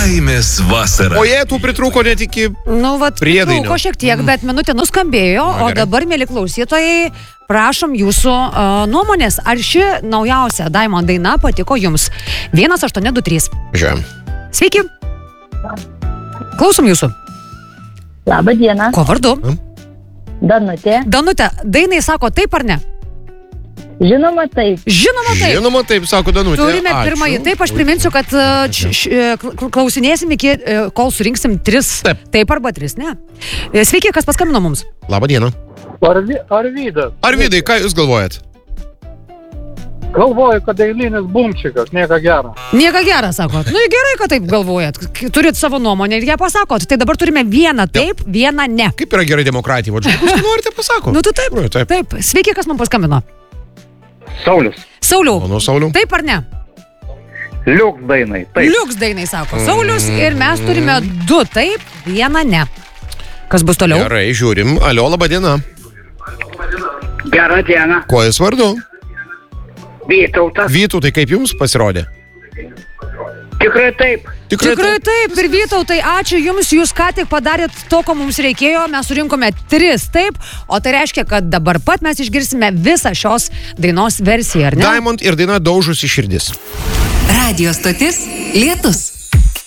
Laimės vasara. O jie tų pritrūko net iki priedainio. Pritrūko šiek tiek, bet minutė nuskambėjo, o dabar, mėly klausytojai, prašom jūsų nuomonės. Ar ši naujausia Diamond daina patiko jums? 1823. Žiūrėjom. Sveiki. Klausom jūsų. Labą dieną. Ko vardu? Danutė. Danutė, dainai sako taip ar ne? Žinoma taip. Žinoma taip. Žinoma taip, sako Danutė. Turime pirmąjį. Taip, aš priminsiu, kad klausinėsim iki, kol surinksim 3. Taip arba 3, ne? Sveiki, kas paskambino mums? Labą dieną. Arvydas. Arvydai, ką jūs galvojat? Galvoju, kad eilinis bumčikas, nieko gero. Nieko gero, sakot. Nu, gerai, kad taip galvojat. Turit savo nuomonę ir ją pasakot. Tai dabar turime vieną taip, vieną ne. Kaip yra gerai demokratija? O žmogus, ką norite, pasako. Nu, tu taip. Sveiki, kas man paskambino? Saulius. Sauliau. Sauliau. Taip ar ne? Liuks dainai. Taip. Liuks dainai, sako Saulius. Ir mes turime 2 taip, 1 ne. Kas bus toliau? Gerai, žiūrim. Alio, laba diena. Gerą dieną. Kuo jūs vardu? Vytautas. Vytautai, kaip jums pasirodė? Tikrai taip. Tikrai taip. Ir Vytautai, ačiū jums, jūs ką tik padarėt to, ko mums reikėjo, mes surinkome 3 taip, o tai reiškia, kad dabar pat mes išgirsime visą šios dainos versiją, ar ne? Diamond ir daina Daužosi širdis. Radio stotis Lietus.